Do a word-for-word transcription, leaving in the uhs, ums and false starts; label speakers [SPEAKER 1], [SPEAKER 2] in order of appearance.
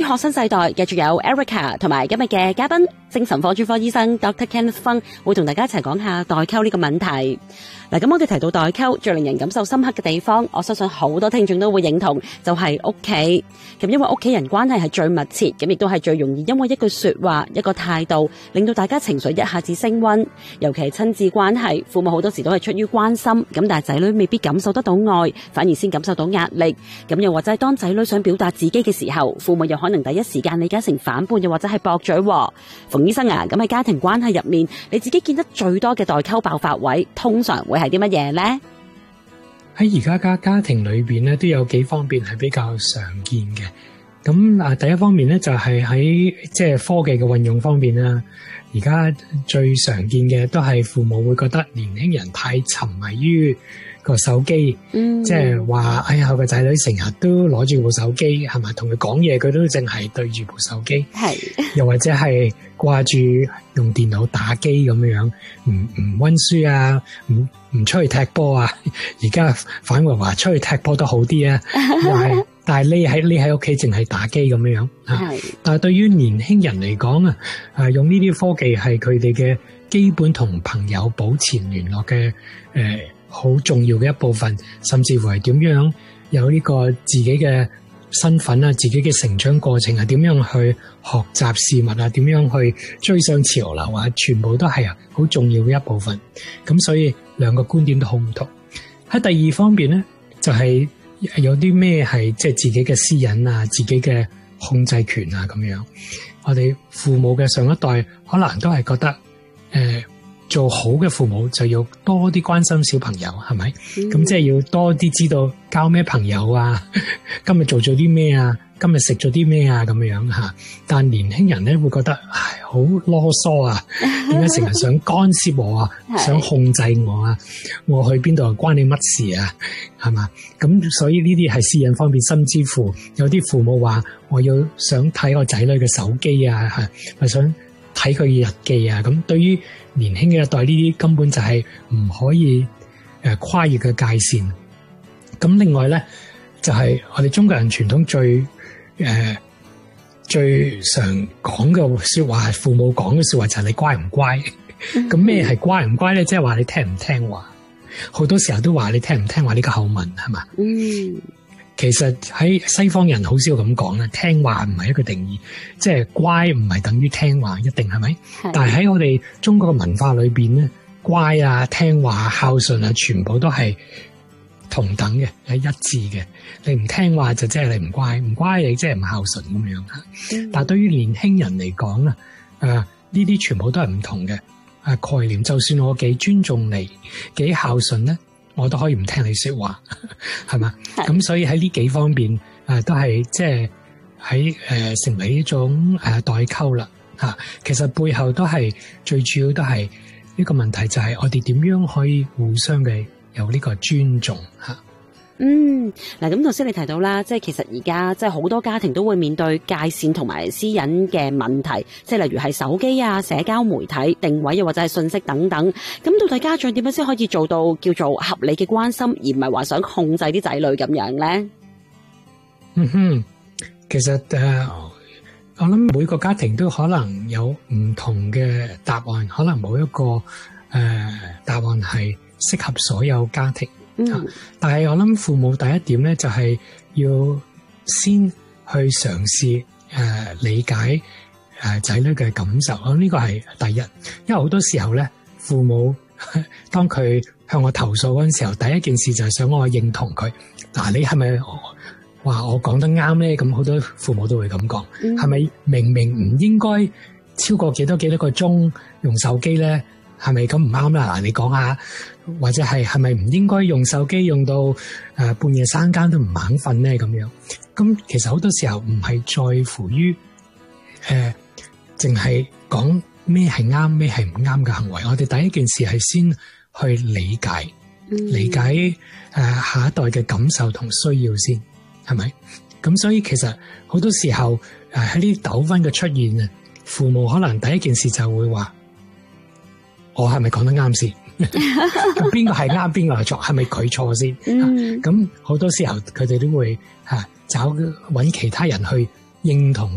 [SPEAKER 1] 學生世代繼續有 Erica 同埋今日嘅嘉賓精神科專科醫生 Doctor Kenneth Fung 會同大家一齊講下代溝呢個問題。嗱，咁我哋提到代溝最令人感受深刻嘅地方，我相信好多聽眾都會認同，就係屋企。咁因為屋企人關係係最密切，咁亦都係最容易因為一句說話、一個態度，令到大家情緒一下子升溫。尤其係親子關係，父母好多時都係出於關心，咁但係仔女未必感受得到愛，反而先感受到壓力。咁又或者係當仔女想表達自己嘅時候，父母又可能第一時間理解成反叛，又或者係駁嘴。馮醫生啊，咁喺家庭關係入面，你自己見得最多嘅代溝爆發位，通常會係啲乜嘢呢？
[SPEAKER 2] 喺而家家家庭裏邊咧，都有幾方面係比較常見嘅。咁啊，第一方面咧就係喺即係科技嘅運用方面啦。而家最常見嘅都係父母會覺得年輕人太沉迷於個手機，嗯、即係話哎呀個仔女成日都攞住部手機，係咪同佢講嘢佢都淨係對住部手機，係又或者係掛住用電腦打機咁樣，唔唔溫書啊，唔唔出去踢波啊，而家反而話出去踢波都好啲啊，但係但係匿喺匿喺屋企淨係打機咁樣樣，但係對於年輕人嚟講啊，啊用呢啲科技係佢哋嘅基本同朋友保持聯絡嘅誒好重要嘅一部分，甚至乎係點樣有呢個自己嘅身份啊，自己嘅成長過程啊，點樣去學習事物啊，點樣去追上潮流啊，全部都係啊好重要嘅一部分。咁所以兩個觀點都好唔同。喺第二方面咧，就係有啲咩係即係自己嘅私隱啊，自己嘅控制權啊咁樣。我哋父母嘅上一代可能都係覺得誒。呃做好嘅父母就要多啲關心小朋友，係咪？咁、嗯、即係要多啲知道交咩朋友啊，今日做咗啲咩啊，今日食咗啲咩啊咁樣吓。但年輕人咧會覺得唉好囉嗦啊，點解成日想干涉我啊，想控制我啊？我去邊度關你乜事啊？係嘛？咁所以呢啲係私隱方面，甚至乎有啲父母話我要想睇我仔女嘅手機啊，係咪想睇佢嘅日記啊？咁對於年輕嘅一代呢啲根本就係唔可以誒跨越嘅界線。咁另外咧就係、是、我哋中國人傳統最誒、呃、最常講嘅說話係父母講嘅說話就係你乖唔乖？咁咩係乖唔乖咧？即係話你聽唔聽話？好多時候都話你聽唔聽話呢個口吻係嘛？嗯。其實喺西方人好少咁講啦，聽話唔係一個定義，即係乖唔係等於聽話，一定係咪？但係喺我哋中國嘅文化裏邊咧，乖啊、聽話、孝順啊，全部都係同等嘅，係一致嘅。你唔聽話就即係你唔乖，唔乖你即係唔孝順咁樣吓。嗯、但係對於年輕人嚟講啊，誒呢啲全部都係唔同嘅誒概念。就算我幾尊重你，幾孝順咧，我都可以唔聽你說話，係嘛？咁所以喺呢幾方面，誒、呃、都係即係喺誒成為一種誒、呃、代溝啦吓。其實背後都係最主要都係呢個問題，就係我哋點樣可以互相嘅有呢個尊重吓。
[SPEAKER 1] 嗯，嗱，咁頭先你提到啦，即係其實而家即係好多家庭都會面對界線同埋私隱嘅問題，即係例如係手機啊、社交媒體定位又或者係信息等等。咁到底家長點樣先可以做到叫做合理嘅關心，而唔係話想控制啲仔女咁樣咧？
[SPEAKER 2] 嗯哼，其實誒、呃，我諗每個家庭都可能有唔同嘅答案，可能冇一個誒、呃、答案係適合所有家庭。嗯、但係我諗父母第一點咧，就係、是、要先去嘗試誒理解誒仔女嘅感受。我諗呢個係第一，因為好多時候咧，父母當佢向我投訴嗰陣時候，第一件事就係想我認同佢。嗱、啊，你係咪話我講得啱咧？咁好多父母都會咁講，係咪、嗯、明明唔應該超過幾多幾多個鐘用手機咧？係咪咁唔啱啦？嗱，你講下，或者係係咪唔應該用手機用到誒、呃、半夜三更都唔肯瞓咧？咁樣，咁其實好多時候唔係在乎於誒，淨係講咩係啱，咩係唔啱嘅行為。我哋第一件事係先去理解，理解誒、呃、下一代嘅感受同需要先，係咪？咁所以其實好多時候誒喺呢啲糾紛嘅出現啊，父母可能第一件事就會話。我係咪講得啱先？咁邊個係啱，邊個係錯？係咪佢錯先？咁好、嗯啊、多時候佢哋都會吓、啊、找揾其他人去認同。